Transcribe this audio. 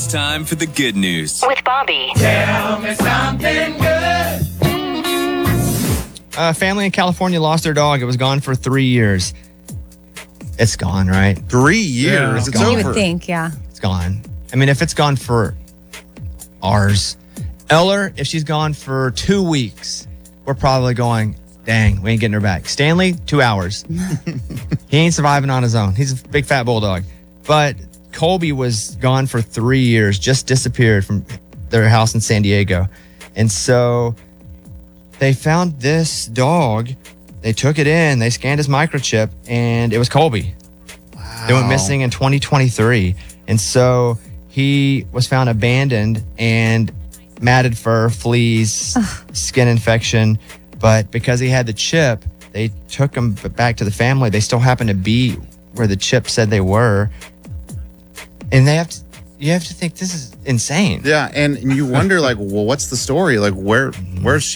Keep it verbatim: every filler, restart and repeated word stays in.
it's time for the good news with Bobby. Tell me something good. A family in California lost their dog. It was gone for three years. It's gone, right? Three years. Yeah, it's it's gone. over. You would think, yeah. It's gone. I mean, if it's gone for ours, Eller, if she's gone for two weeks, we're probably going, dang, we ain't getting her back. Stanley, two hours. He ain't surviving on his own. He's a big fat bulldog. But Colby was gone for three years, just disappeared from their house in San Diego. And so they found this dog. They took it in, they scanned his microchip, and it was Colby. Wow. They went missing in twenty twenty-three. And so he was found abandoned and matted fur, fleas, Ugh. skin infection. But because he had the chip, they took him back to the family. They still happen to be where the chip said they were. And they have to, you have to think this is insane. Yeah, and you wonder, like, well, what's the story? Like, where, where's she?